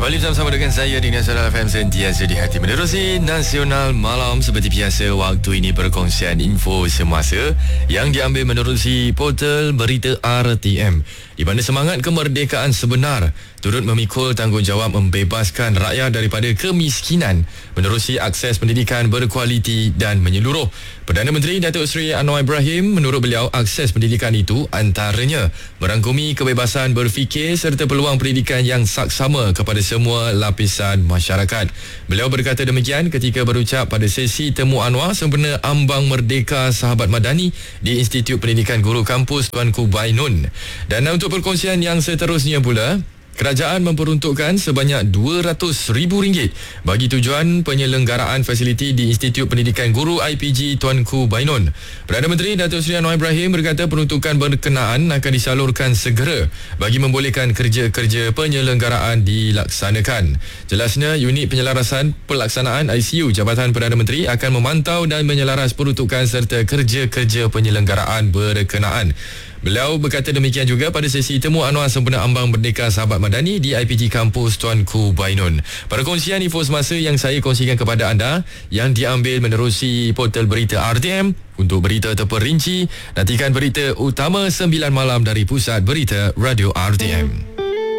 Kembali bersama dengan saya di Nasional FM sentiasa di hati menerusi Nasional Malam. Seperti biasa, waktu ini perkongsian info semasa yang diambil menerusi portal berita RTM, di mana semangat kemerdekaan sebenar turut memikul tanggungjawab membebaskan rakyat daripada kemiskinan menerusi akses pendidikan berkualiti dan menyeluruh. Perdana Menteri Datuk Seri Anwar Ibrahim, menurut beliau, akses pendidikan itu antaranya merangkumi kebebasan berfikir serta peluang pendidikan yang saksama kepada semua lapisan masyarakat. Beliau berkata demikian ketika berucap pada sesi temu Anwar sempena Ambang Merdeka Sahabat Madani di Institut Pendidikan Guru Kampus Tuanku Bainun. Dan untuk perkongsian yang seterusnya pula, kerajaan memperuntukkan sebanyak RM200,000 bagi tujuan penyelenggaraan fasiliti di Institut Pendidikan Guru IPG Tuanku Bainun. Perdana Menteri Datuk Seri Anwar Ibrahim berkata peruntukan berkenaan akan disalurkan segera bagi membolehkan kerja-kerja penyelenggaraan dilaksanakan. Jelasnya, unit penyelarasan pelaksanaan ICU Jabatan Perdana Menteri akan memantau dan menyelaras peruntukan serta kerja-kerja penyelenggaraan berkenaan. Beliau berkata demikian juga pada sesi temu Anwar sempena Ambang Merdeka Sahabat Madani di IPG Kampus Tuanku Bainun. Perkongsian info semasa yang saya kongsikan kepada anda yang diambil menerusi portal berita RTM. Untuk berita terperinci, nantikan berita utama 9 malam dari Pusat Berita Radio RTM.